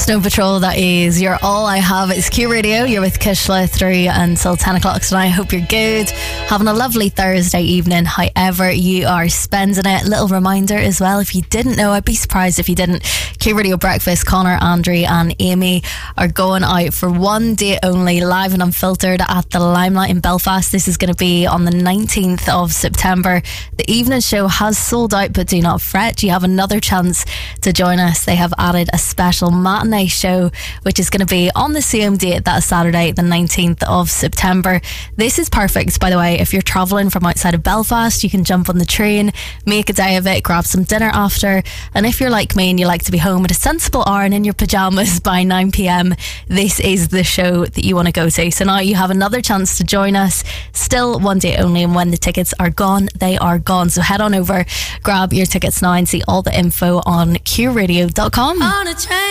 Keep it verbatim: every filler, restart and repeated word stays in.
Snow Patrol, that is You're All I Have. It's Q Radio. You're with Kishla through until ten o'clock tonight. I hope you're good, having a lovely Thursday evening, however you are spending it. Little reminder as well, if you didn't know, I'd be surprised if you didn't, Q Radio Breakfast, Connor, Andrew and Amy are going out for one day only, live and unfiltered at the Limelight in Belfast. This is going to be on the nineteenth of September. The evening show has sold out, but do not fret, you have another chance to join us. They have added a special matinee show which is going to be on the same date, that is Saturday the nineteenth of September. This is perfect, by the way, if you're travelling from outside of Belfast. You can jump on the train, make a day of it, grab some dinner after, and if you're like me and you like to be home at a sensible hour and in your pyjamas by nine p.m, this is the show that you want to go to. So now you have another chance to join us, still one day only, and when the tickets are gone, they are gone. So head on over, grab your tickets now and see all the info on q radio dot com. On a train.